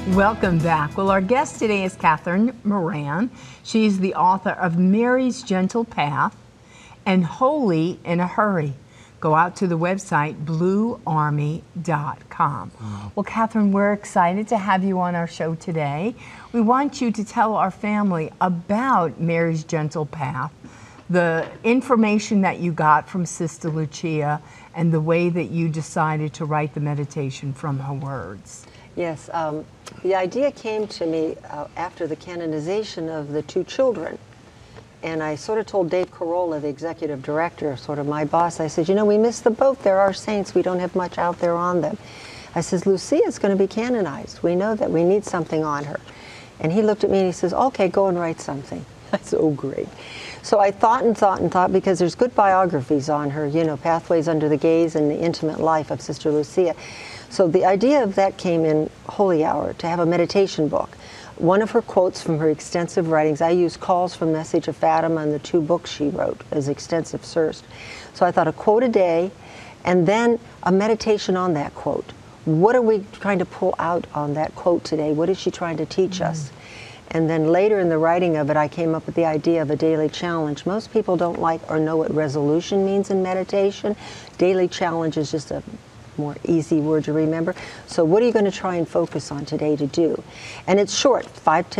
Welcome back. Well, our guest today is Catherine Moran. She's the author of Mary's Gentle Path and Holy in a Hurry. Go out to the website bluearmy.com. Well, Catherine, we're excited to have you on our show today. We want you to tell our family about Mary's Gentle Path, the information that you got from Sister Lucia, and the way that you decided to write the meditation from her words. Yes, the idea came to me after the canonization of the two children. And I sort of told Dave Carolla, the executive director, sort of my boss, I said, you know, we missed the boat. There are saints. We don't have much out there on them. I says, Lucia's going to be canonized. We know that. We need something on her. And he looked at me and he says, okay, go and write something. I said, oh, great. So I thought and thought and thought, because there's good biographies on her, you know, Pathways Under the Gaze and the intimate life of Sister Lucia. So the idea of that came in Holy Hour, to have a meditation book. One of her quotes from her extensive writings, I use calls from Message of Fatima and the two books she wrote as extensive source. So I thought a quote a day, and then a meditation on that quote. What are we trying to pull out on that quote today? What is she trying to teach us? And then later in the writing of it, I came up with the idea of a daily challenge. Most people don't like or know what resolution means in meditation. Daily challenge is just a more easy word to remember. So what are you going to try and focus on today to do? And it's short, 5-10